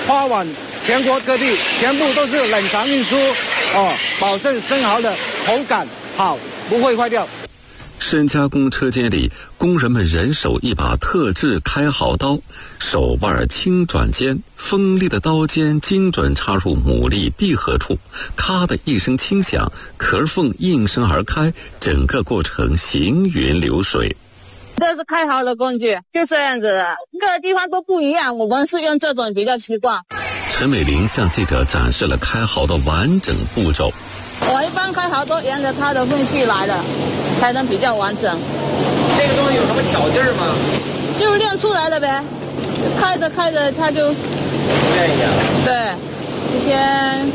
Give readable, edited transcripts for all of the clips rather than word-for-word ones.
发往全国各地，全部都是冷藏运输，保证生蚝的口感好，不会坏掉。 深加工车间里，工人们人手一把特制开蚝刀，手腕轻转间，锋利的刀尖精准插入牡蛎闭合处，咔的一声轻响，壳缝应声而开，整个过程行云流水。 这是开蚝的工具，就这样子的，各个地方都不一样，我们是用这种比较习惯。 陈美玲向记者展示了开蚝的完整步骤。 我一般开蚝都沿着它的缝隙来的，才能比较完整。 这个东西有什么巧劲儿吗？ 就练出来的呗，开着开着它就练一下。 对，一天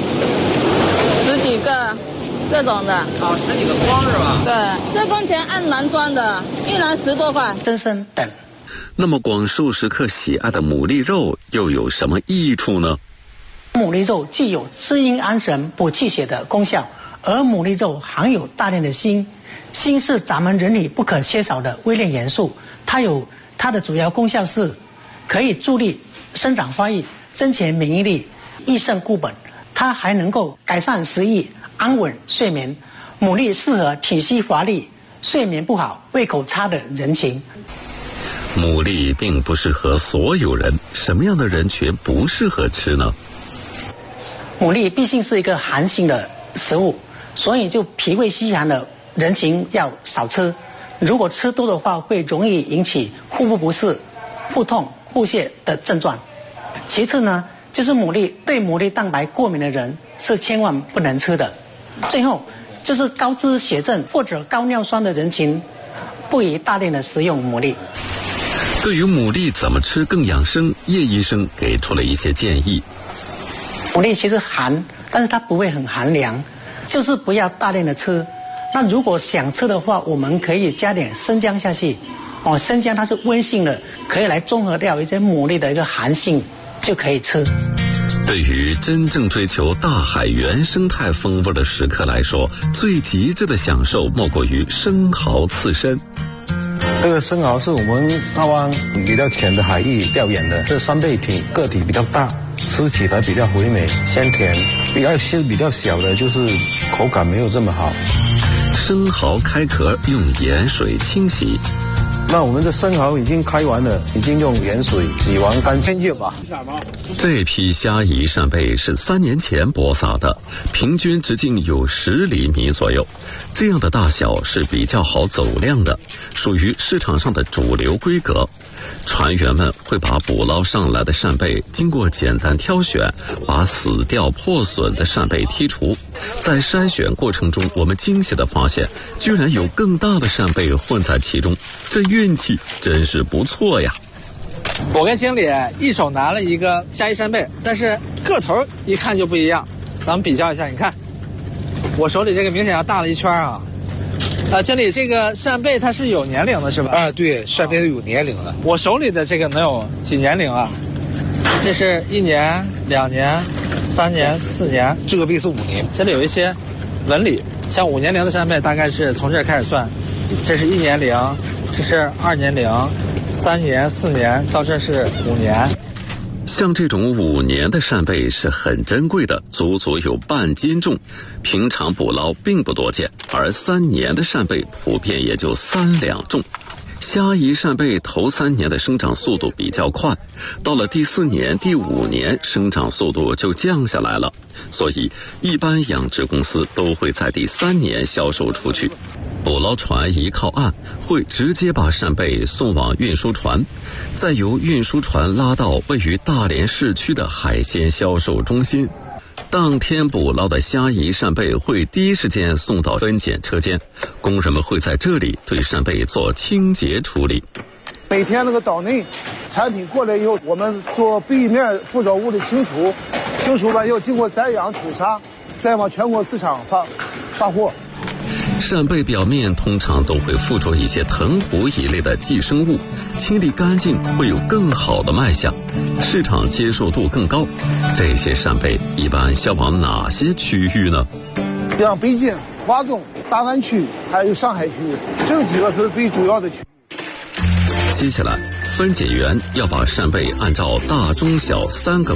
10几个这种的。 10几个筐是吧？ 对，这工钱按篮装的，一篮10多块。 真生等。 那么广受食客喜爱的牡蛎肉又有什么益处呢？ 牡蛎肉既有滋阴安神、补气血的功效，而牡蛎肉含有大量的锌，锌是咱们人体不可缺少的微量元素，它的主要功效是可以助力生长发育、增强免疫力、益肾固本，它还能够改善食欲、安稳睡眠。牡蛎适合体虚乏力、睡眠不好、胃口差的人群。 牡蛎并不适合所有人，什么样的人群不适合吃呢？ 牡蛎毕竟是一个寒性的食物，所以就脾胃虚寒的人群要少吃。如果吃多的话，会容易引起腹部不适、腹痛、腹泻的症状。其次呢，就是对牡蛎蛋白过敏的人是千万不能吃的。最后就是高脂血症或者高尿酸的人群，不宜大量的食用牡蛎。 对于牡蛎怎么吃更养生，叶医生给出了一些建议。 牡蛎其实寒，但是它不会很寒凉，就是不要大量的吃。那如果想吃的话，我们可以加点生姜下去。生姜它是温性的，可以来中和掉一些牡蛎的一个寒性，就可以吃。 对于真正追求大海原生态风味的食客来说，最极致的享受莫过于生蚝刺身。 这个生蚝是我们大湾比较浅的海域钓远的，这扇贝个体比较大，吃起来比较回美鲜甜，比较小的就是口感没有这么好。 生蚝开壳用盐水清洗， 那我们的生蚝已经开完了，已经用盐水洗完干净就吧。 这批虾夷扇贝是3年前播撒的，平均直径有10厘米左右，这样的大小是比较好走量的，属于市场上的主流规格。船员们会把捕捞上来的扇贝经过简单挑选，把死掉破损的扇贝剔除。在筛选过程中，我们惊喜地发现，居然有更大的扇贝混在其中，这运气真是不错呀！ 我跟经理一手拿了一个虾夷扇贝，但是个头一看就不一样。咱们比较一下，你看，我手里这个明显要大了一圈啊。经理，这个扇贝它是有年龄的是吧？ 对，扇贝有年龄的。 我手里的这个能有几年龄啊？这是1年、2年、3年、4年， 这个贝是5年。 这里有一些纹理，像5年龄的扇贝大概是从这儿开始算，这是1年龄，这是2年龄，3年、4年，到这是5年。 像这种5年的扇贝是很珍贵的，足足有半斤重，平常捕捞并不多见，而3年的扇贝普遍也就3两重。虾夷扇贝头3年的生长速度比较快，到了第4年、第5年，生长速度就降下来了，所以一般养殖公司都会在第3年销售出去。捕捞船一靠岸，会直接把扇贝送往运输船，再由运输船拉到位于大连市区的海鲜销售中心。当天捕捞的虾夷扇贝会第一时间送到分拣车间，工人们会在这里对扇贝做清洁处理。 每天那个岛内产品过来以后，我们做背面附着物的清除，清除完又经过宰养、屠杀，再往全国市场发货。 扇贝表面通常都会附着一些藤壶一类的寄生物，清理干净会有更好的卖相，市场接受度更高。这些扇贝一般销往哪些区域呢？ 像北京、华中、大湾区还有上海区，这几个是最主要的区域。 接下来，分拣员要把扇贝按照大、中、小3个